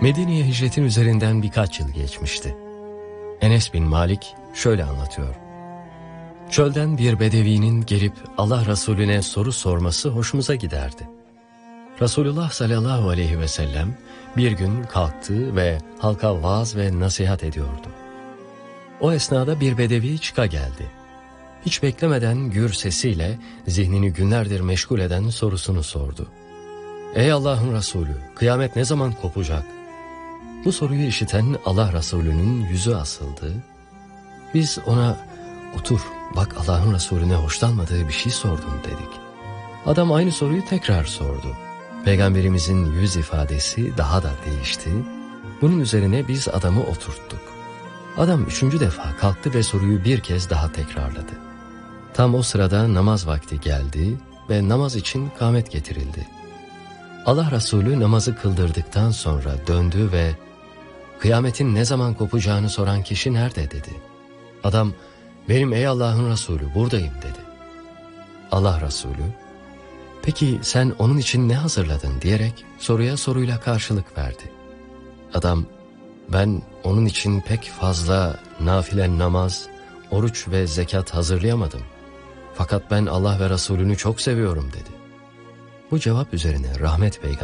Medine'ye hicretin üzerinden birkaç yıl geçmişti. Enes bin Malik şöyle anlatıyor. Çölden bir bedevinin gelip Allah Resulüne soru sorması hoşumuza giderdi. Resulullah sallallahu aleyhi ve sellem bir gün kalktı ve halka vaaz ve nasihat ediyordu. O esnada bir bedevi çıka geldi. Hiç beklemeden gür sesiyle zihnini günlerdir meşgul eden sorusunu sordu. Ey Allah'ın Resulü, kıyamet ne zaman kopacak? Bu soruyu işiten Allah Resulü'nün yüzü asıldı. Biz ona otur bak Allah'ın Resulüne hoşlanmadığı bir şey sordum dedik. Adam aynı soruyu tekrar sordu. Peygamberimizin yüz ifadesi daha da değişti. Bunun üzerine biz adamı oturttuk. Adam 3. defa kalktı ve soruyu bir kez daha tekrarladı. Tam o sırada namaz vakti geldi ve namaz için kâmet getirildi. Allah Resulü namazı kıldırdıktan sonra döndü ve kıyametin ne zaman kopacağını soran kişi nerede dedi. Adam benim ey Allah'ın Resulü buradayım dedi. Allah Resulü peki sen onun için ne hazırladın diyerek soruya soruyla karşılık verdi. Adam ben onun için pek fazla nafile namaz, oruç ve zekat hazırlayamadım. Fakat ben Allah ve Resulünü çok seviyorum dedi. Bu cevap üzerine rahmet peygamber